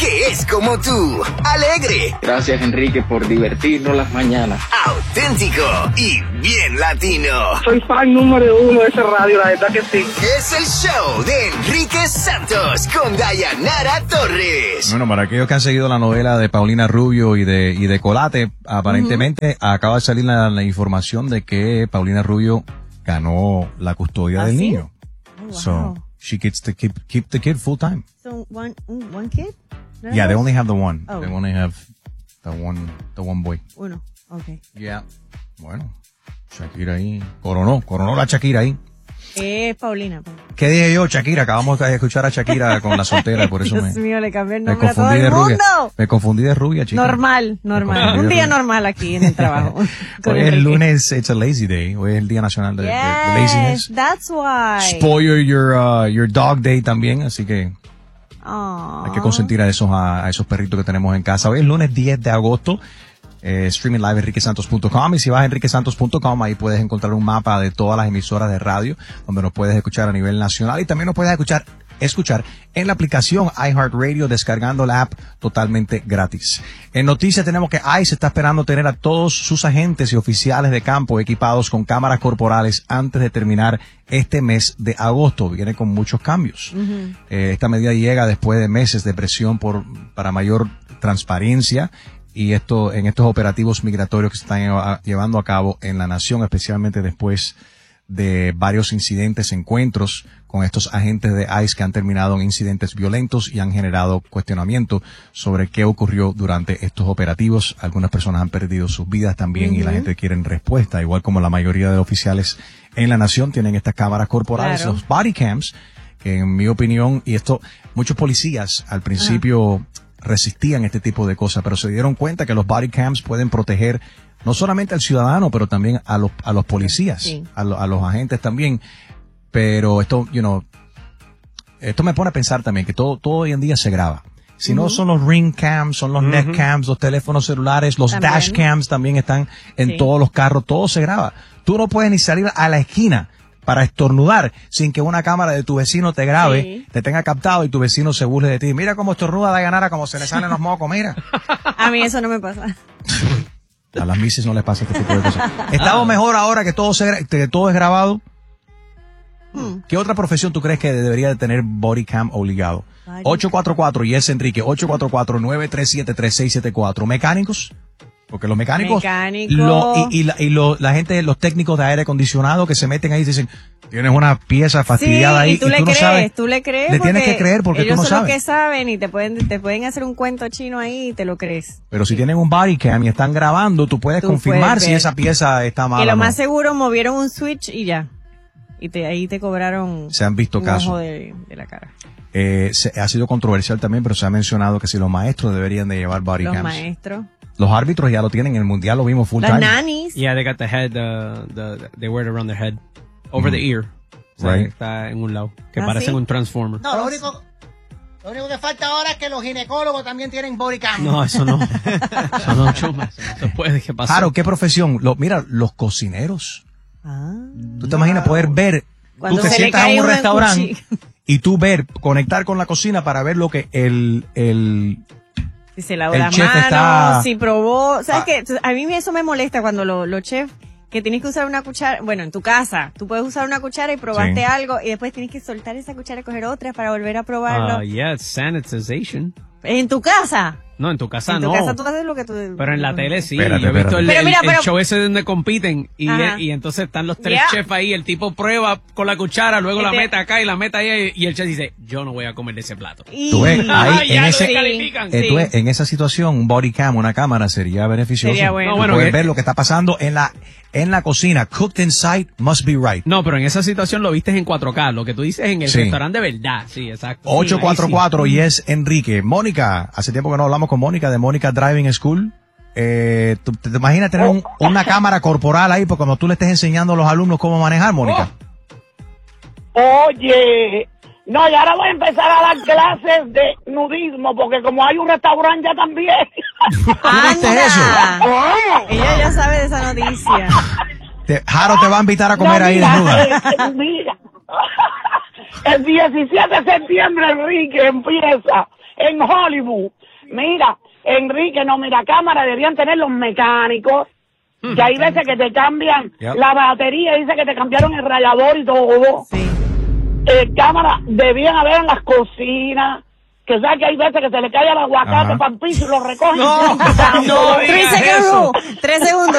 que es como tú, alegre. Gracias, Enrique, por divertirnos las mañanas. Auténtico y bien latino. Soy fan número 1 de esa radio, la verdad que sí. Es el show de Enrique Santos con Dayanara Torres. Bueno, para aquellos que han seguido la novela de Paulina Rubio y de Colate, aparentemente acaba de salir la información de que Paulina Rubio ganó la custodia del niño. Oh, wow. So she gets to keep the kid full time. So one kid? No, Yeah, they only have the one. Oh. They only have the one boy. Uno, okay. Yeah. Bueno, Shakira ahí coronó la Shakira ahí. Paulina. ¿Qué dije yo, Shakira? Acabamos de escuchar a Shakira con la soltera, por eso Dios mío, le cambié el me nombre a todo confundí el de rubia. mundo. Me confundí de rubia, chica. Normal. Un día normal aquí en el trabajo. Hoy es el lunes, it's a lazy day. Hoy es el día nacional de laziness. That's why. Spoil your dog day también, así que hay que consentir a esos perritos que tenemos en casa. Hoy es lunes 10 de agosto. Streaming live enriquesantos.com, y si vas a enriquesantos.com ahí puedes encontrar un mapa de todas las emisoras de radio donde nos puedes escuchar a nivel nacional, y también nos puedes escuchar en la aplicación iHeartRadio descargando la app totalmente gratis. En noticias tenemos que ICE está esperando tener a todos sus agentes y oficiales de campo equipados con cámaras corporales antes de terminar este mes de agosto. Viene con muchos cambios. Esta medida llega después de meses de presión para mayor transparencia y en estos operativos migratorios que se están llevando a cabo en la nación, especialmente después de varios incidentes, encuentros con estos agentes de ICE que han terminado en incidentes violentos y han generado cuestionamiento sobre qué ocurrió durante estos operativos. Algunas personas han perdido sus vidas también y la gente quiere respuesta, igual como la mayoría de los oficiales en la nación tienen estas cámaras corporales, los body cams, que en mi opinión, y esto, muchos policías al principio resistían este tipo de cosas, pero se dieron cuenta que los body cams pueden proteger no solamente al ciudadano, pero también a los policías, a los agentes también. Pero esto me pone a pensar también que todo hoy en día se graba. Si no son los ring cams, son los neck cams, los teléfonos celulares, los también. Dash cams también están en todos los carros, todo se graba. Tú no puedes ni salir a la esquina para estornudar sin que una cámara de tu vecino te grabe, te tenga captado y tu vecino se burle de ti. Mira cómo estornuda Dayanara, cómo se le salen los mocos, mira. A mí eso no me pasa. A las mises no les pasa este tipo de cosas. Estamos mejor ahora que todo es grabado. ¿Qué otra profesión tú crees que debería de tener body cam obligado? 844 y es Enrique, 844-937-3674. ¿Mecánicos? Porque los mecánicos la gente, los técnicos de aire acondicionado que se meten ahí y dicen, tienes una pieza fastidiada ahí y tú le crees, sabes, tú le crees. Le tienes que creer porque tú no sabes. Ellos son los que saben y te pueden hacer un cuento chino ahí y te lo crees. Pero si tienen un body cam y están grabando, tú puedes confirmar si esa pieza está mala. Que lo más seguro movieron un switch y ya. Y ahí te cobraron. Se han visto casos. Ojo de la cara. Ha sido controversial también, pero se ha mencionado que si los maestros deberían de llevar body cams. Los maestros. Los árbitros ya lo tienen, en el mundial lo vimos full time. Los nannies. Yeah, they got the head, they wear it around their head, over the ear. O sea, está en un lado, que parecen un transformer. No, lo único que falta ahora es que los ginecólogos también tienen body cam. No, eso no. Eso no, chuma. Eso no puede, ¿qué pasa? Claro, ¿qué profesión? Mira, los cocineros. ¿Tú te imaginas poder ver, cuando tú te sientas en un restaurante y tú conectar con la cocina para ver lo que si se lavó las manos, si probó. ¿Sabes qué? A mí eso me molesta cuando los chefs, que tienes que usar una cuchara. Bueno, en tu casa, tú puedes usar una cuchara y probaste algo y después tienes que soltar esa cuchara y coger otra para volver a probarlo. Yeah, it's sanitization. ¿En tu casa? No, en tu casa no. En tu casa tú haces lo que tú... Pero en la tele sí. Espérate, yo he visto el pero show ese donde compiten y entonces están los tres chefs ahí, el tipo prueba con la cuchara, luego la mete acá y la mete ahí y el chef dice, yo no voy a comer de ese plato. Tú ves, ahí, en esa situación, un body cam, una cámara sería beneficioso. Sería bueno. Puedes ver lo que está pasando en la cocina. Cooked inside must be right. No, pero en esa situación lo viste en 4K. Lo que tú dices en el restaurante de verdad. Sí, exacto. 844 y es Enrique. Mónica, hace tiempo que no hablamos con Mónica de Mónica Driving School. ¿Tú te imaginas tener una cámara corporal ahí porque cuando tú le estés enseñando a los alumnos cómo manejar, Mónica? Oye, no, y ahora voy a empezar a dar clases de nudismo porque como hay un restaurante ya también. ¿Viste eso? Ella ya sabe de esa noticia. Jaro te va a invitar a comer ahí desnuda. Mira, el 17 de septiembre, Enrique, empieza en Hollywood. Mira, Enrique, no, mira, cámara debían tener los mecánicos, que hay veces que te cambian la batería, dice que te cambiaron el radiador y todo. Sí. Cámara debían haber en las cocinas, que sabes que hay veces que se le cae el aguacate para el piso y lo recogen. No, 3 segundos.